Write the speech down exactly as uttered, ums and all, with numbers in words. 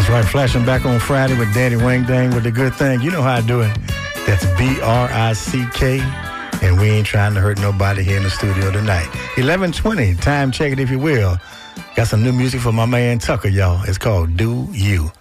right, flashing back on Friday with Daddy Wang Dang with the good thing. You know how I do it. That's B R I C K, and we ain't trying to hurt nobody here in the studio tonight. eleven twenty, time check it if you will. Got some new music for my man Tucker, y'all. It's called Do You.